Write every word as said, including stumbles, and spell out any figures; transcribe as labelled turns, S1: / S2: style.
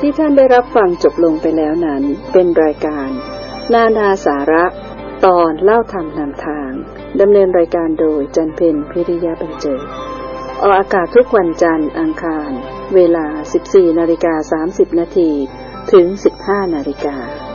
S1: ที่ท่านได้รับฟังจบลงไปแล้วนั้นเป็นรายการนานาสาระตอนเล่าธรรมนำทางดำเนินรายการโดยจันเพ็ญพิริยะบรรเจิดออกอากาศทุกวันจันทร์อังคารเวลา สิบสี่นาฬิกาสามสิบนาที ถึง สิบห้านาฬิกา